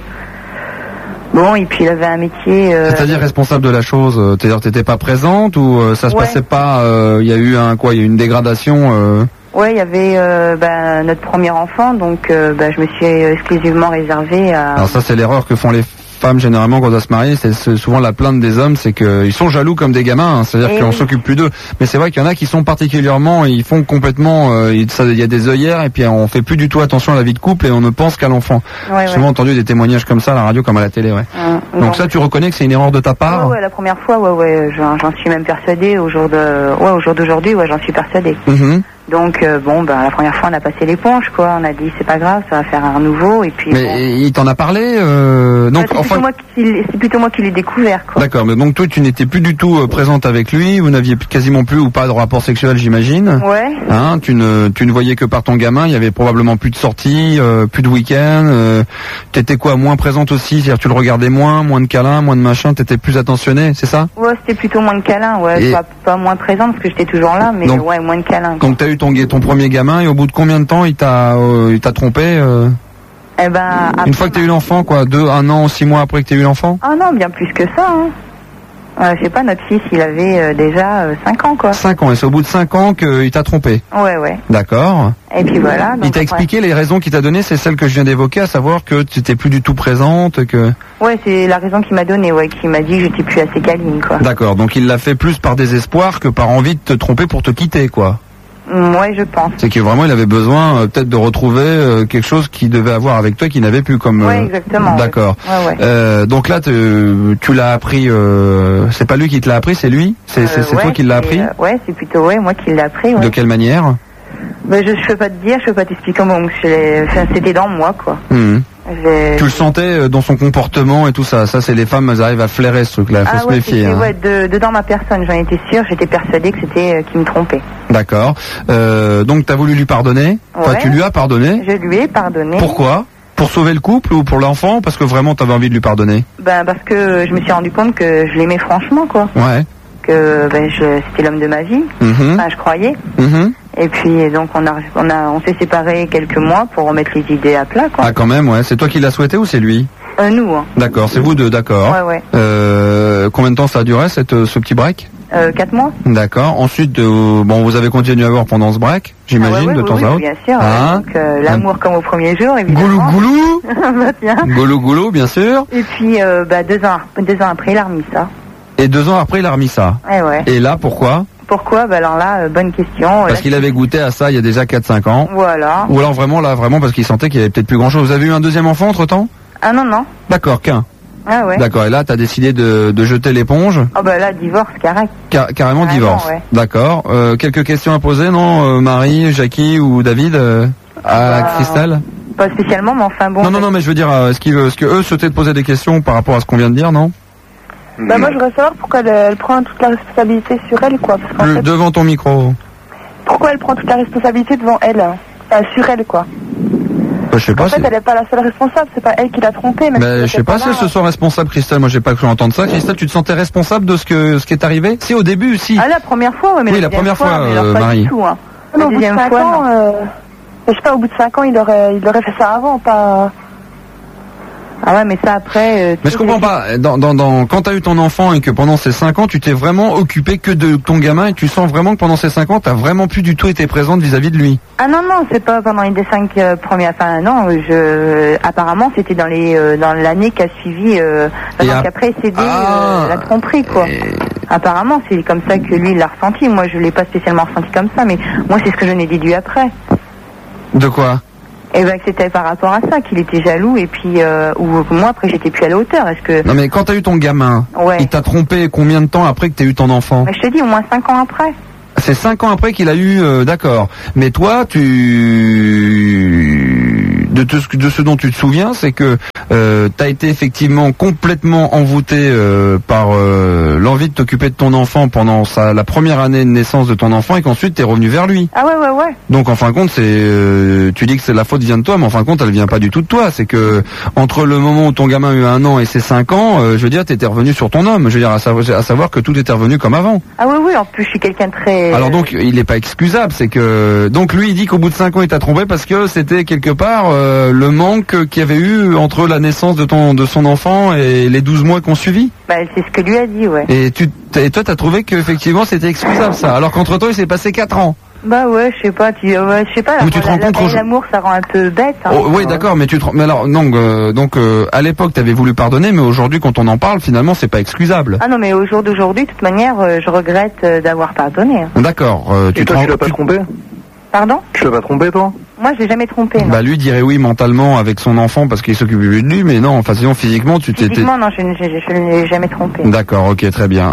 Bon, et puis il avait un métier. Euh, C'est-à-dire responsable de la chose. euh, C'est-à-dire, t'étais pas présente ou euh, ça se Ouais. passait pas euh, Il y a eu un quoi Il y a eu une dégradation. euh, Ouais, il y avait euh, ben, notre premier enfant, donc euh, ben, je me suis exclusivement réservée à. Alors ça, c'est l'erreur que font les femmes généralement quand on doit se marier. C'est c'est souvent la plainte des hommes, c'est qu'ils sont jaloux comme des gamins. hein. C'est-à-dire Eh qu'on oui. s'occupe plus d'eux. Mais c'est vrai qu'il y en a qui sont particulièrement, ils font complètement. euh, il ça- il y a des œillères et puis on fait plus du tout attention à la vie de couple et on ne pense qu'à l'enfant. Ouais, J'ai ouais. souvent entendu des témoignages comme ça à la radio comme à la télé. Ouais. Hum, Donc non. ça, tu reconnais que c'est une erreur de ta part. Ouais, ouais, la première fois, ouais, ouais, j'en j'en suis même persuadée au jour de, ouais, au jour d'aujourd'hui, ouais, j'en suis persuadée. Mhm. Donc euh, bon, ben la première fois on a passé l'éponge, quoi. On a dit c'est pas grave, ça va faire un nouveau, et puis. Mais bon. il t'en a parlé. Euh, Ouais, donc c'est enfin. plutôt moi qui, c'est plutôt moi qui l'ai découvert, quoi. D'accord, mais donc toi tu n'étais plus du tout euh, présente avec lui, vous n'aviez quasiment plus ou pas de rapport sexuel, j'imagine. Ouais. Hein, tu ne tu ne voyais que par ton gamin, il y avait probablement plus de sorties, euh, plus de week-ends. Euh, t'étais quoi, moins présente aussi, c'est-à-dire tu le regardais moins, moins de câlins, moins de machin, t'étais plus attentionnée, c'est ça? Ouais, c'était plutôt moins de câlins, ouais, Et- pas, pas moins présente parce que j'étais toujours là, mais Donc- ouais, moins de câlins. quoi. Donc t'as eu ton ton premier gamin et au bout de combien de temps il t'a euh, il t'a trompé euh, Eh ben, après, Une fois que t'as eu l'enfant, quoi, deux, un an, six mois après que t'as eu l'enfant? Ah non, bien plus que ça. Hein. Euh, je sais pas, notre fils, il avait euh, déjà euh, cinq ans, quoi. Cinq ans, et c'est au bout de cinq ans qu'il t'a trompé. Ouais, ouais. D'accord. Et puis voilà. Il donc, t'a ouais. expliqué les raisons qu'il t'a données, c'est celles que je viens d'évoquer, à savoir que tu n'étais plus du tout présente, que... Ouais, c'est la raison qu'il m'a donnée, ouais, qui m'a dit que j'étais plus assez câline, quoi. D'accord, donc il l'a fait plus par désespoir que par envie de te tromper pour te quitter, quoi. Mm, ouais, je pense. C'est que vraiment il avait besoin euh, peut-être de retrouver euh, quelque chose qu'il devait avoir avec toi qu'il n'avait plus comme... Ouais, euh, exactement. ouais. D'accord. Ouais, ouais. Euh, donc là, te- tu l'as appris, euh, c'est pas lui qui te l'a appris, c'est lui? C'est c'est- Euh, c'est ouais, toi qui l'as c'est, appris? euh, Ouais, c'est plutôt ouais, moi qui l'ai appris. Ouais. De quelle manière? Ben, je, je peux pas te dire, je peux pas t'expliquer comment je l'ai- enfin, c'était dans moi, quoi. Mhm. J'ai- Tu le sentais euh, dans son comportement et tout ça. Ça, c'est les femmes, elles arrivent à flairer ce truc-là. Faut Ah se ouais, méfier. c'était, hein. ouais, de, dedans ma personne, j'en étais sûre, j'étais persuadée que c'était euh, qu'il me trompait. D'accord. Euh, donc, t'as voulu lui pardonner. Enfin, Ouais. tu lui as pardonné. Je lui ai pardonné. Pourquoi? Pour sauver le couple ou pour l'enfant? Parce que vraiment, t'avais envie de lui pardonner. Ben parce que je me suis rendu compte que je l'aimais franchement, quoi. Ouais. Que ben je, c'était l'homme de ma vie. Mhm. Enfin, je croyais. Mhm. Et puis donc on a, on a, on s'est séparés quelques mois pour remettre les idées à plat, quoi. Ah, quand même, ouais. C'est toi qui l'as souhaité ou c'est lui? Euh, nous, hein. D'accord, c'est vous deux, d'accord. Ouais, ouais. Euh, combien de temps ça a duré, cette, euh, ce petit break? Euh, quatre mois. D'accord. Ensuite, euh, bon, vous avez continué à voir pendant ce break, j'imagine, Ah ouais, ouais, de oui, temps oui, à autre. bien sûr. Hein Donc euh, l'amour comme au premier jour, Goulou évidemment. goulou, Bah, tiens. goulou goulou, bien sûr. Et puis euh, bah, deux ans, deux ans après, il a remis ça. Et deux ans après, il a remis ça. Ouais, ouais. Et là, pourquoi? Pourquoi? Bah alors là, euh, bonne question. Parce Là, qu'il avait goûté à ça il y a déjà quatre cinq ans. Voilà. Ou alors vraiment là, vraiment parce qu'il sentait qu'il y avait peut-être plus grand chose. Vous avez eu un deuxième enfant entre temps? Ah non, non. D'accord, qu'un. Ah ouais. D'accord, et là t'as décidé de, de jeter l'éponge, Ah bah là, divorce, carré. Car- carrément Carrément, divorce. ouais. D'accord. Euh, quelques questions à poser, non, euh, Marie, Jackie ou David euh, à Bah, Christelle? Pas spécialement, mais enfin bon. Non, non, non, mais je veux dire, euh, est-ce qu'ils, est-ce que eux souhaitaient te poser des questions par rapport à ce qu'on vient de dire, non? Bah moi, je voudrais savoir pourquoi elle, elle prend toute la responsabilité sur elle, quoi. Parce qu'en Le- fait, devant ton micro. pourquoi elle prend toute la responsabilité devant elle, hein. Enfin, sur elle, quoi. Je sais pas. En fait, si... elle n'est pas la seule responsable, c'est pas elle qui l'a trompé. Même Ben, si je sais pas si elle se sent responsable, Christelle. Moi, j'ai pas cru entendre ça. Christelle, tu te sentais responsable de ce que ce qui est arrivé? Si, au début, si. Ah, la première fois, ouais, mais oui, la, la première fois, fois mais euh, pas Marie. Du tout, hein. Non, La au bout de deuxième cinq fois, ans, non. euh, je sais pas, au bout de cinq ans, il aurait, il aurait fait ça avant, pas. Ah ouais, mais ça après. Euh, Mais je comprends pas. Dans, dans, dans, quand t'as eu ton enfant et que pendant ces cinq ans, tu t'es vraiment occupé que de ton gamin et tu sens vraiment que pendant ces cinq ans, t'as vraiment plus du tout été présente vis-à-vis de lui. Ah non non, c'est pas pendant les cinq euh, premières. Enfin non, je. Apparemment, c'était dans les euh, dans l'année qui a suivi. Euh, Et donc ap- après, c'est Ah. euh, la tromperie quoi. Et- Apparemment, c'est comme ça que lui il l'a ressenti. Moi, je l'ai pas spécialement ressenti comme ça, mais moi, c'est ce que je n'ai déduit après. De quoi? Et ben que c'était par rapport à ça qu'il était jaloux et puis euh, ou moi après j'étais plus à la hauteur. Est-ce que Non mais quand t'as eu ton gamin, Ouais. il t'a trompé combien de temps après que t'aies eu ton enfant? je te dis au moins cinq ans après. C'est cinq ans après qu'il a eu, euh, d'accord. Mais toi, tu de, tout ce, de ce dont tu te souviens, c'est que euh, t'as été effectivement complètement envoûté euh, par euh, l'envie de t'occuper de ton enfant pendant sa, la première année de naissance de ton enfant et qu'ensuite t'es revenu vers lui. Ah ouais ouais ouais. Donc en fin de compte, c'est euh, tu dis que c'est la faute vient de toi, mais en fin de compte, elle vient pas du tout de toi. C'est que entre le moment où ton gamin a eu un an et ses cinq ans, euh, je veux dire, t'étais revenu sur ton homme. Je veux dire, à savoir, à savoir que tout était revenu comme avant. Ah oui oui. En plus je suis quelqu'un de très. Alors donc il n'est pas excusable, c'est que donc lui il dit qu'au bout de cinq ans il t'a trompé parce que c'était quelque part euh, le manque qu'il y avait eu entre la naissance de ton de son enfant et les douze mois qu'on suivit. Bah c'est ce que lui a dit ouais. Et tu et toi t'as trouvé qu'effectivement c'était excusable ça, alors qu'entre temps il s'est passé quatre ans. Bah ouais, je sais pas, tu, ouais, je sais pas. Mais tu te la- rends compte la- qu'au- l'amour, ça rend un peu bête. Hein. Oh, oui d'accord, mais tu te mais alors non euh, donc euh, à l'époque t'avais voulu pardonner, mais aujourd'hui quand on en parle finalement c'est pas excusable. Ah non, mais au jour d'aujourd'hui, de toute manière, euh, je regrette euh, d'avoir pardonné. hein. D'accord. euh, tu Et te toi, rends tu l'as pas tu- trompé? Pardon? Tu l'as pas trompé, toi? Moi, je l'ai jamais trompé. Non. Bah lui dirait oui mentalement avec son enfant parce qu'il s'occupe plus de lui, mais non, enfin sinon physiquement tu t'étais. Physiquement, non, je, ne- je, je, je ne l'ai jamais trompé. D'accord, ok, très bien.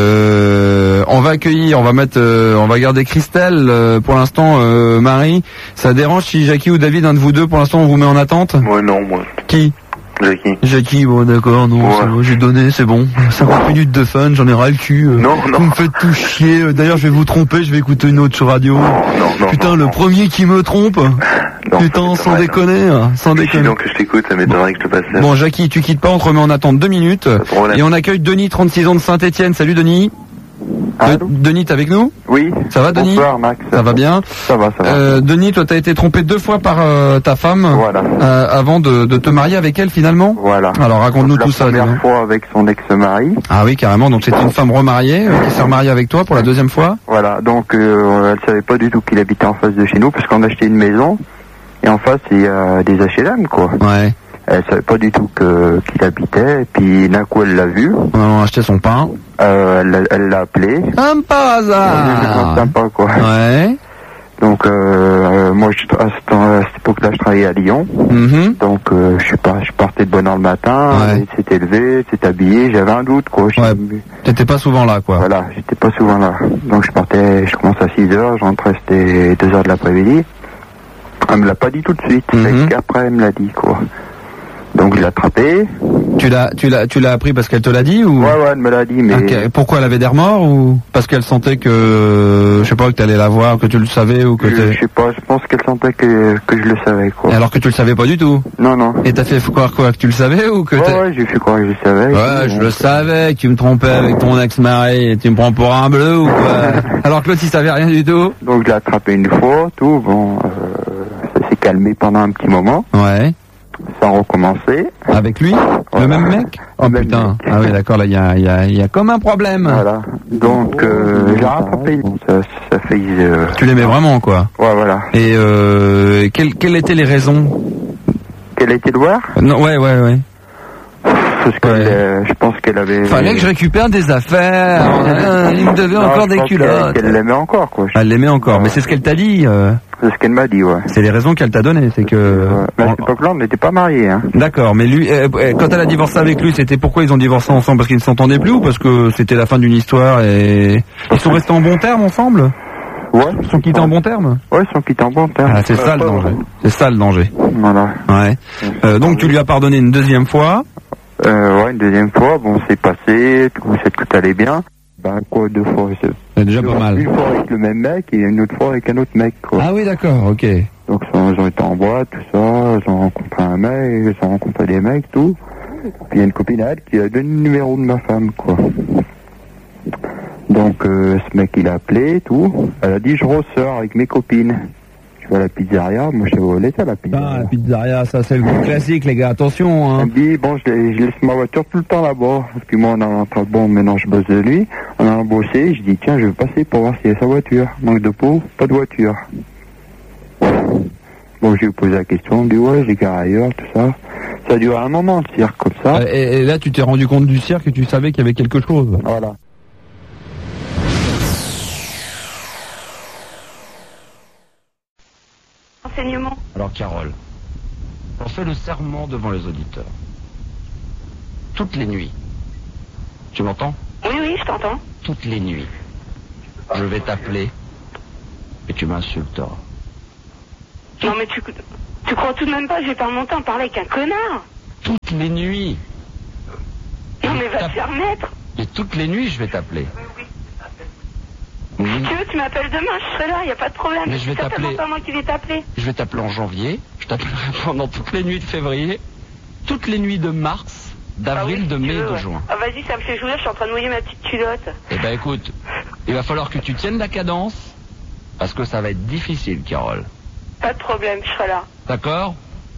Euh, on va accueillir, on va mettre, euh, on va garder Christelle euh, pour l'instant. Euh, Marie, ça dérange si Jackie ou David, un de vous deux, pour l'instant, on vous met en attente? Moi non, moi. Qui? Jackie. Jackie, bon d'accord, non, Ouais. c'est bon, j'ai donné, c'est bon. cinquante minutes de fun, j'en ai ras le cul. euh. Non, non. Vous me faites tout chier. euh, D'ailleurs, je vais vous tromper, je vais écouter une autre radio. Non, non, Putain, non, le non. premier qui me trompe. Non, Putain, ça sans m'étonnerait, déconner, hein, sans non. Si déconner. donc que je t'écoute, ça m'étonnerait que je te passe ça. Bon, Jackie, tu quittes pas, on te remet en attente deux minutes. de problème. Et on accueille Denis, trente-six ans de Saint-Étienne. Salut Denis. Allô De- Denis, t'es avec nous? Oui. Ça va, Denis? Bonsoir, Max. Ça va bien? Ça va, ça va. Euh, Denis, toi, t'as été trompé deux fois par euh, ta femme Voilà. euh, avant de, de te marier avec elle finalement. Voilà. Alors raconte-nous La tout ça. première Denis. fois avec son ex-mari. Ah oui, carrément. Donc c'était une femme remariée euh, qui s'est remariée avec toi pour la deuxième fois. Voilà. Donc, euh, elle savait pas du tout qu'il habitait en face de chez nous, parce qu'on a acheté une maison. Et en face, il y a des H L M, quoi. Ouais. Elle savait pas du tout que qu'il habitait. Et puis, d'un coup, elle l'a vu. On a acheté son pain. Euh, elle l'a- elle l'a appelé. Un par C'est hasard. sympa, quoi. Ouais. Donc, euh, euh, moi, je, à, cette, à cette époque-là, je travaillais à Lyon. Mhm. Donc, euh, je suis pas, je partais de bonne heure le matin. Ouais. Il s'était levé, s'est habillé. J'avais un doute, quoi. Je- Ouais. T'étais pas souvent là, quoi. Voilà, j'étais pas souvent là. Donc je partais, je commençais à six heures, je rentrais, c'était deux heures de l'après-midi. Elle me l'a pas dit tout de suite, Mhm. mais qu'après elle me l'a dit, quoi. Donc je l'ai attrapé. Tu l'as, tu l'as, tu l'as appris parce qu'elle te l'a dit ou? Ouais, ouais, elle me l'a dit, mais... Ok. Pourquoi elle avait des remords ou parce qu'elle sentait que, je sais pas, que t'allais la voir, que tu le savais ou que Je, t'es... je sais pas, je pense qu'elle sentait que, que je le savais, quoi. Alors que tu le savais pas du tout. Non, non. Et t'as fait croire quoi, que tu le savais ou que Ouais, t'es... ouais, j'ai fait croire que je le savais. Ouais, je Bon, le savais, que tu me trompais avec ton ex-mari et tu me prends pour un bleu ou quoi? Alors que l'autre il savait rien du tout. Donc je l'ai attrapé une fois, tout, bon, euh, ça s'est calmé pendant un petit moment, Ouais. sans recommencer. Avec lui? Le Voilà. même mec? Oh Le même putain. mec. Ah oui, d'accord, là il y a, il y a, il y a comme un problème. Voilà. Donc, euh, je l'ai rattrapé. Bon, ça, ça fait... Euh, Tu l'aimais vraiment quoi. ouais, voilà. Et euh, quelles, quelles étaient les raisons? Quel était le voir? Non, ouais, ouais, ouais. Parce que Ouais. euh, je pense qu'elle avait... Fallait que je récupère des affaires. Euh, il me devait Non, encore je des pense qu'elle- culottes. qu'elle l'aimait encore, quoi. Elle l'aimait encore, mais c'est ce qu'elle t'a dit. euh, C'est ce qu'elle m'a dit, ouais. C'est les raisons qu'elle t'a données, c'est que. Ouais. Mais à cette époque-là, on n'était pas mariés, hein. D'accord, mais lui, euh, euh, quand elle a divorcé avec lui, c'était pourquoi ils ont divorcé ensemble? Parce qu'ils ne s'entendaient plus ou parce que c'était la fin d'une histoire et ils sont restés en bons termes ensemble? Ouais. Ils sont quittés en bons termes? Ouais, ils sont quittés en bon terme. Ah, c'est ça le danger. C'est ça le danger. Voilà. Ouais. Euh, donc tu lui as pardonné une deuxième fois. Euh, ouais, une deuxième fois, bon, c'est passé, tout, c'est- tout allait bien. Ben, quoi, deux fois, c'est... C'est déjà pas mal. Une fois avec le même mec et une autre fois avec un autre mec, quoi. Ah oui, d'accord, ok. Donc ils ont été en boîte, tout ça, ils ont rencontré un mec, ils ont rencontré des mecs, tout. Puis il y a une copine à elle qui a donné le numéro de ma femme, quoi. Donc euh, ce mec il a appelé, tout. Elle a dit je ressors avec mes copines. Je vais à la pizzeria, moi je sais où elle était à la pizzeria. Ah, la pizzeria, ça c'est le coup classique les gars, attention hein. Elle me dit bon je, je laisse ma voiture tout le temps là-bas. Et puis moi on a rentré, bon maintenant je bosse de lui, on a bossé, je dis tiens je vais passer pour voir s'il y a sa voiture. Manque de peau, pas de voiture. Bon je lui ai posé la question, on me dit ouais j'ai garé ailleurs, tout ça. Ça a duré un moment le cirque comme ça. Et, et là tu t'es rendu compte du cirque et tu savais qu'il y avait quelque chose. Voilà. Enseignement. Alors Carole, on fait le serment devant les auditeurs. Toutes les nuits. Tu m'entends? Oui, oui, je t'entends. Toutes les nuits. Je vais t'appeler et tu m'insulteras. Non mais tu, tu crois tout de même pas que j'ai pas mon temps à parler avec un connard? Toutes les nuits. Non mais va te faire mettre. Et toutes les nuits je vais t'appeler. Si tu veux, tu m'appelles demain, je serai là, y a pas de problème. Mais je vais C'est certainement t'appeler. pas moi qui vais t'appeler. Je vais t'appeler en janvier, je t'appellerai pendant toutes les nuits de février, toutes les nuits de mars, d'avril, Ah oui, de si tu mai et veux, de ouais. juin. Ah vas-y, ça me fait jouir, je suis en train de mouiller ma petite culotte. Eh ben écoute, il va falloir que tu tiennes la cadence, parce que ça va être difficile, Carole. Pas de problème, je serai là. D'accord?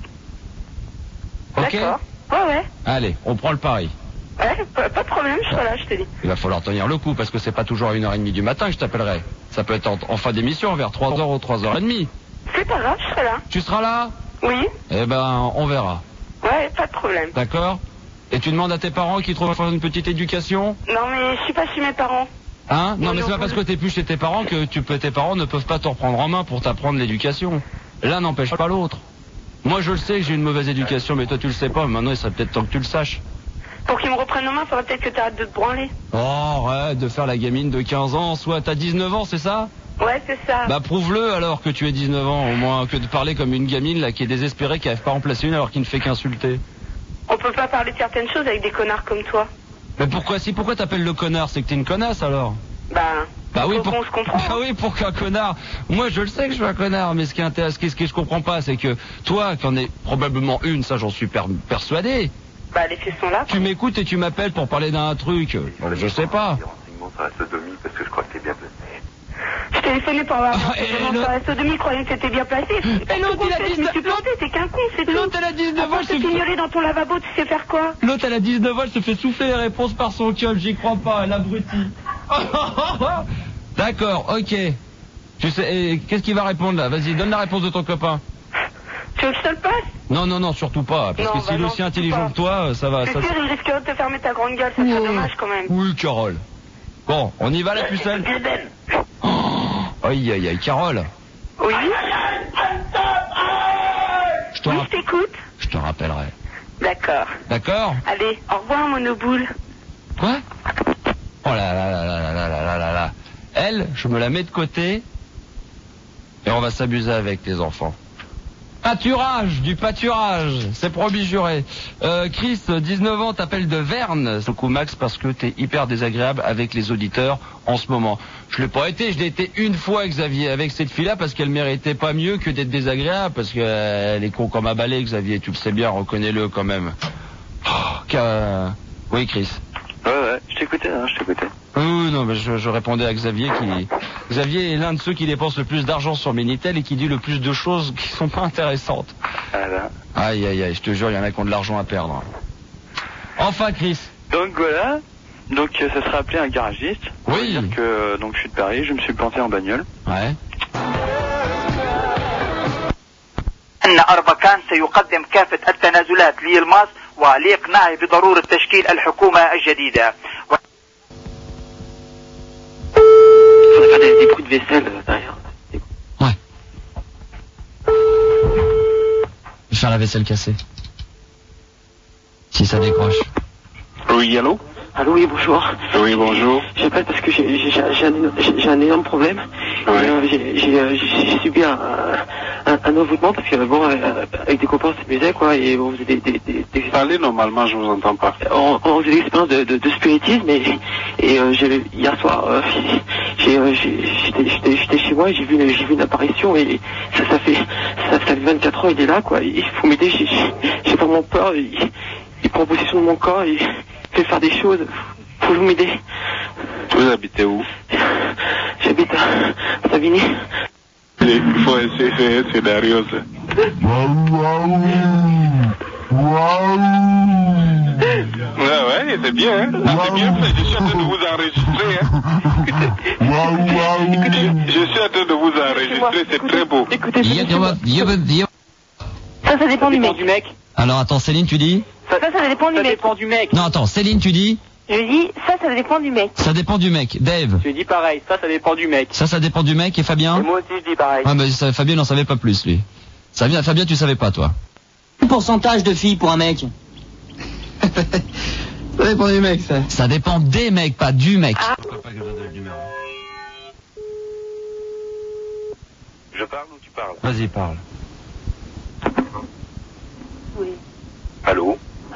Ok? D'accord. Ouais, ouais. Allez, on prend le pari. Ouais, pas, pas de problème, je serai là, je te dis. Il va falloir tenir le coup, parce que c'est pas toujours à une heure trente du matin que je t'appellerai. Ça peut être en, en fin d'émission, vers trois heures ou trois heures trente. C'est pas grave, je serai là. Tu seras là? Oui. Eh ben, on verra. Ouais, pas de problème. D'accord? Et tu demandes à tes parents qu'ils trouvent une petite éducation? Non mais je suis pas chez mes parents. Hein? Non, Oui, mais c'est non, pas parce oui. que t'es plus chez tes parents que tu peux, tes parents ne peuvent pas te reprendre en main pour t'apprendre l'éducation. L'un n'empêche pas l'autre. Moi, je le sais que j'ai une mauvaise éducation, mais toi, tu le sais pas. Maintenant, il serait peut-être temps que tu le saches. Pour qu'ils me reprennent en main, faudrait peut-être que t'arrêtes de te branler. Oh, arrête de faire la gamine de quinze ans. Soit t'as dix-neuf ans, c'est ça? Ouais, c'est ça. Bah, prouve-le alors que tu es dix-neuf ans, au moins, que de parler comme une gamine, là, qui est désespérée, qui n'arrive pas à en placer une alors qu'il ne fait qu'insulter. On peut pas parler de certaines choses avec des connards comme toi. Mais pourquoi, si, pourquoi t'appelles le connard? C'est que t'es une connasse, alors? Bah, Bah oui, pour... on se comprend. Bah oui, pour qu'un connard. Moi, je le sais que je suis un connard, mais ce qui est intéressant, ce que, ce que je comprends pas, c'est que toi, qui en es probablement une, ça j'en suis per- persuadé. Bah, les faits sont là. Tu m'écoutes et tu m'appelles pour parler d'un truc. Je sais pas. Des renseignements sur la sodomie parce que je crois que t'es bien placé. Je téléphonais pour avoir Ah, un et renseignement le- sur la sodomie, croyant que t'étais bien placé. Et l'autre, il a Je me dix-neuf suis planté, t'es qu'un con, c'est tout. L'autre, elle a dix-neuf ans, Après, elle te se fait... fignoler dans ton lavabo, tu sais faire quoi? L'autre, elle a dix-neuf ans, elle se fait souffler les réponses par son cul, j'y crois pas, elle abrutit. D'accord, ok. Tu sais, et qu'est-ce qu'il va répondre là? Vas-y, donne la réponse de ton copain. Tu veux que je te le passe? Non, non, non, surtout pas, parce Non, que bah s'il est non, aussi surtout intelligent pas. que toi, ça va... C'est Ça... sûr, il risquerait de te fermer ta grande gueule, ça serait Ouais. dommage quand même. Oui, Carole. Bon, on y va la pucelle? Oh, aïe, aïe, aïe, Carole. Oui? Je te, Oui, rap- je t'écoute. je te rappellerai. D'accord. D'accord? Allez, au revoir, monoboule. Quoi? Oh là là là là là là là là là là. Elle, je me la mets de côté et on va s'amuser avec les enfants. Pâturage, du pâturage, c'est promis juré. Euh, Chris, dix-neuf ans, t'appelle de Verne. Ce coup Max parce que t'es hyper désagréable avec les auditeurs en ce moment. Je l'ai pas été, je l'ai été une fois Xavier avec cette fille-là parce qu'elle méritait pas mieux que d'être désagréable parce qu'elle est con comme un balai Xavier, tu le sais bien, reconnais-le quand même. Oh, qu'à- Oui Chris. Ouais, ouais, je t'écoutais, hein, je t'écoutais. Oui, oui, non, mais je, je répondais à Xavier qui... Xavier est l'un de ceux qui dépensent le plus d'argent sur Minitel et qui dit le plus de choses qui sont pas intéressantes. Voilà. Aïe, aïe, aïe, je te jure, il y en a qui ont de l'argent à perdre. Enfin, Chris. Donc voilà, donc euh, ça sera appelé un garagiste. Oui. Ça veut dire que euh, donc je suis de Paris, je me suis planté en bagnole. Ouais. أن أربكان سيقدم كافة التنازلات ليلماس ولإقناعه بضرورة تشكيل الحكومة الجديدة. Il faudrait faire des, des bruits de vaisselle euh, derrière. Ouais. Je vais faire la vaisselle cassée. Si ça décroche. Oui, allô? Allô, oui, bonjour. Oui, bonjour. J'appelle parce que j'ai, j'ai, j'ai, un, j'ai, j'ai un énorme problème. Ouais. Et, euh, j'ai, j'ai, euh, j'ai subi un, un, un envoûtement parce que bon, euh, avec des copains on s'amusait quoi et on faisait des, des, des, des Parlez normalement, je vous entends pas. on, on faisait des expériences de, de, de spiritisme et, et euh, j'ai, hier soir euh, j'ai, euh, j'ai- j'étais, j'étais, j'étais chez moi, j'ai vu, une- j'ai vu une apparition et ça, ça fait, ça, ça fait vingt-quatre heures, il est là, quoi. Il faut m'aider, j'ai, j'ai j'ai vraiment peur. Il, il prend possession de mon corps, il fait faire des choses. Faut vous m'aider. Vous habitez où? J'habite à Savigny. Il faut essayer, c'est, c'est Darius. Ouais, ouais, c'est bien, hein. Ah, c'est bien fait, je suis en train de vous enregistrer, hein. Écoutez, je suis en train de vous enregistrer, c'est très beau. Écoutez, Ça, ça dépend du mec. Du mec. Alors attends, Céline, tu dis? Ça, ça dépend du Ça mec. dépend du mec. Non, attends, Céline, tu dis? Je dis, ça, ça dépend du mec. Ça dépend du mec. Dave? Je dis pareil, ça, ça dépend du mec. Ça, ça dépend du mec. Et Fabien? Et moi aussi, je dis pareil. Ouais, mais ça, Fabien n'en savait pas plus, lui. Fabien, Fabien, tu savais pas, toi? Quel pourcentage de filles pour un mec? Ça dépend du mec, ça. Ça dépend des mecs, pas du mec. Ah. Je parle ou tu parles? Vas-y, parle. Oui. Allô?